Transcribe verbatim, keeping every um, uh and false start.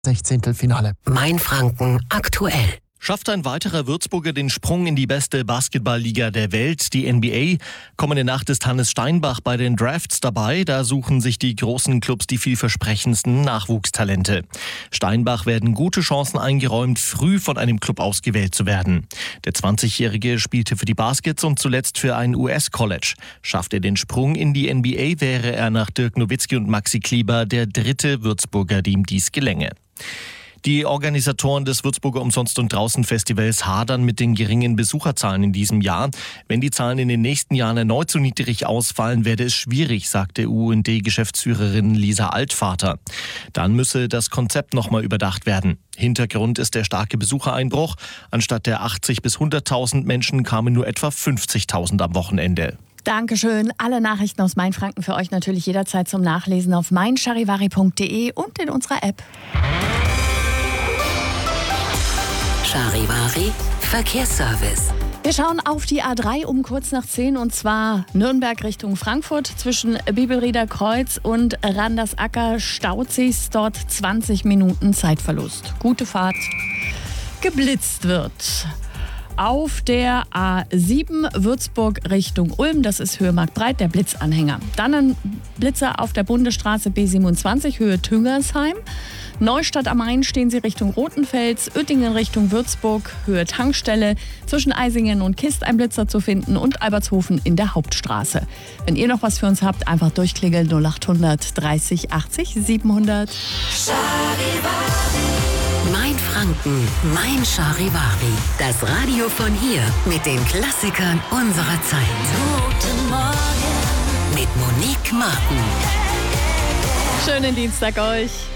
Sechzehntelfinale. Mainfranken aktuell. Schafft ein weiterer Würzburger den Sprung in die beste Basketballliga der Welt, die N B A? Kommende Nacht ist Hannes Steinbach bei den Drafts dabei. Da suchen sich die großen Clubs die vielversprechendsten Nachwuchstalente. Steinbach werden gute Chancen eingeräumt, früh von einem Club ausgewählt zu werden. Der zwanzigjährige spielte für die Baskets und zuletzt für ein U S-College. Schafft er den Sprung in die N B A, wäre er nach Dirk Nowitzki und Maxi Kleber der dritte Würzburger, dem dies gelänge. Die Organisatoren des Würzburger Umsonst- und Draußen-Festivals hadern mit den geringen Besucherzahlen in diesem Jahr. Wenn die Zahlen in den nächsten Jahren erneut so niedrig ausfallen, werde es schwierig, sagte U und D-Geschäftsführerin Lisa Altvater. Dann müsse das Konzept nochmal überdacht werden. Hintergrund ist der starke Besuchereinbruch. Anstatt der achtzig bis hunderttausend Menschen kamen nur etwa fünfzigtausend am Wochenende. Dankeschön. Alle Nachrichten aus Mainfranken für euch natürlich jederzeit zum Nachlesen auf mein charivari punkt de und in unserer App. Charivari Verkehrsservice. Wir schauen auf die A drei um kurz nach zehn und zwar Nürnberg Richtung Frankfurt. Zwischen Bibelrieder Kreuz und Randersacker staut sich's dort zwanzig Minuten Zeitverlust. Gute Fahrt. Geblitzt wird auf der A sieben Würzburg Richtung Ulm, das ist Höhe Marktbreit, der Blitzanhänger. Dann ein Blitzer auf der Bundesstraße B siebenundzwanzig, Höhe Tüngersheim. Neustadt am Main stehen Sie Richtung Rotenfels, Uettingen Richtung Würzburg, Höhe Tankstelle. Zwischen Eisingen und Kist ein Blitzer zu finden und Albertshofen in der Hauptstraße. Wenn ihr noch was für uns habt, einfach durchklingeln null achthundert dreißig achtzig siebenhundert. Mainfranken, mein Charivari. Das Radio von hier mit den Klassikern unserer Zeit. Guten Morgen mit Monique Martin. Schönen Dienstag euch.